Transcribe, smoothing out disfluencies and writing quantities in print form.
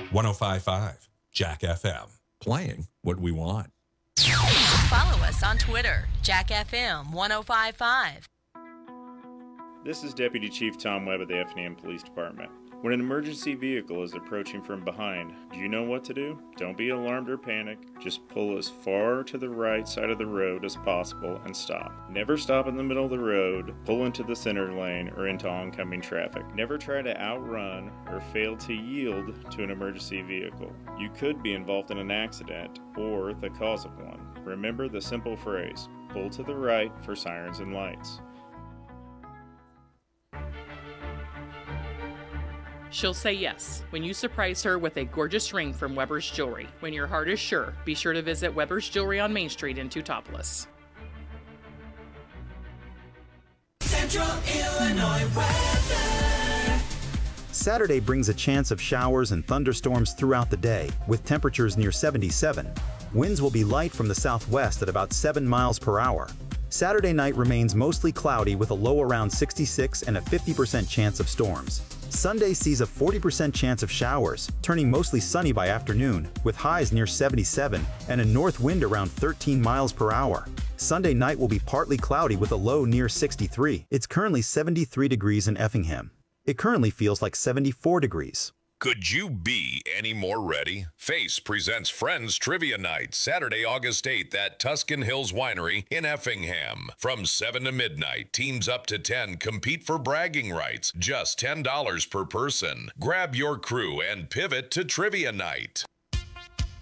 105.5 Jack FM. Playing what we want. Follow us on Twitter, Jack FM 1055. This is Deputy Chief Tom Webb of the Effingham Police Department. When an emergency vehicle is approaching from behind, do you know what to do? Don't be alarmed or panic. Just pull as far to the right side of the road as possible and stop. Never stop in the middle of the road, pull into the center lane, or into oncoming traffic. Never try to outrun or fail to yield to an emergency vehicle. You could be involved in an accident or the cause of one. Remember the simple phrase, pull to the right for sirens and lights. She'll say yes when you surprise her with a gorgeous ring from Weber's Jewelry. When your heart is sure, be sure to visit Weber's Jewelry on Main Street in Teutopolis. Central Illinois weather. Saturday brings a chance of showers and thunderstorms throughout the day, with temperatures near 77. Winds will be light from the southwest at about 7 miles per hour. Saturday night remains mostly cloudy with a low around 66 and a 50% chance of storms. Sunday sees a 40% chance of showers, turning mostly sunny by afternoon, with highs near 77 and a north wind around 13 miles per hour. Sunday night will be partly cloudy with a low near 63. It's currently 73 degrees in Effingham. It currently feels like 74 degrees. Could you be any more ready? Face presents Friends Trivia Night, Saturday, August 8th at Tuscan Hills Winery in Effingham. From 7 to midnight, teams up to 10 compete for bragging rights, just $10 per person. Grab your crew and pivot to Trivia Night.